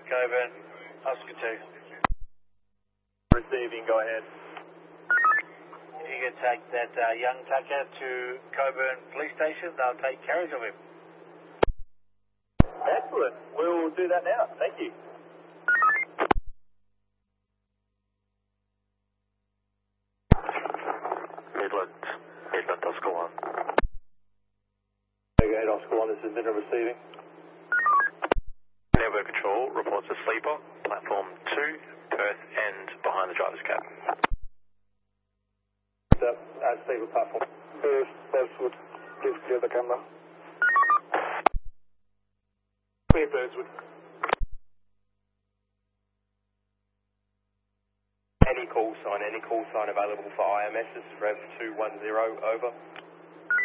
Coburn, Oscar 2. Receiving, go ahead. You can take that young Tucker to Coburn Police Station. They'll take carriage of him. Excellent. We'll do that now. Thank you. Midland Oscar 1. Okay, Oscar 1, this is Midland receiving. Network Control reports a sleeper, platform 2, Perth end behind the driver's cab. Sleeper platform. Birdswood, please clear the camera. Clear Birdswood. Any call sign available for IMS is Rev 210, over.